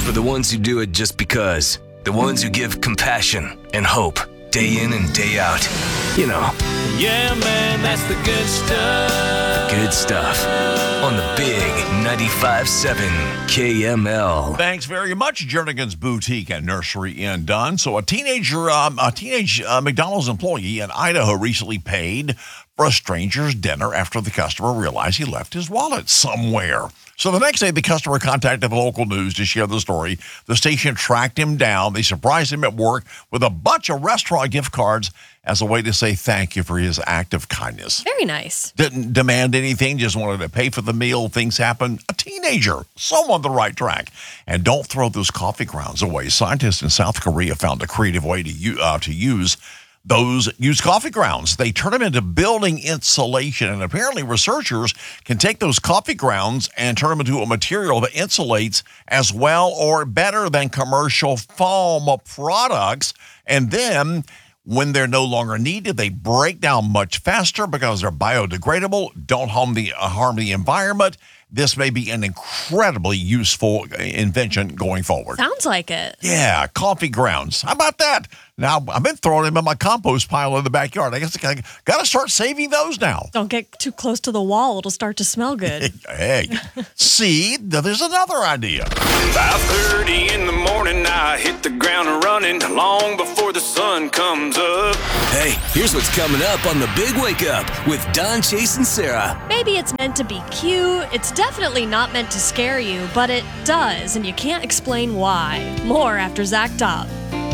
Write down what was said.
for the ones who do it just because. The ones who give compassion and hope day in and day out. You know. Yeah, man, that's the good stuff. Good stuff on the big 95.7 KML. Thanks very much, Jernigan's Boutique and Nursery in Dunn. So a teenage McDonald's employee in Idaho recently paid for a stranger's dinner after the customer realized he left his wallet somewhere. So the next day, the customer contacted the local news to share the story. The station tracked him down. They surprised him at work with a bunch of restaurant gift cards as a way to say thank you for his act of kindness. Very nice. Didn't demand anything, just wanted to pay for the meal. Things happen. A teenager, so on the right track. And don't throw those coffee grounds away. Scientists in South Korea found a creative way to use those used coffee grounds. They turn them into building insulation, and apparently researchers can take those coffee grounds and turn them into a material that insulates as well or better than commercial foam products. And then when they're no longer needed, they break down much faster because they're biodegradable, don't harm the environment. This may be an incredibly useful invention going forward. Sounds like it. Yeah, coffee grounds. How about that? Now, I've been throwing them in my compost pile in the backyard. I guess I got to start saving those now. Don't get too close to the wall. It'll start to smell good. Hey, see, there's another idea. 5:30 in the morning, I hit the ground running long before the sun comes up. Hey, here's what's coming up on the Big Wake Up with Don, Chase, and Sarah. Maybe it's meant to be cute. It's definitely not meant to scare you, but it does, and you can't explain why. More after Zach Top.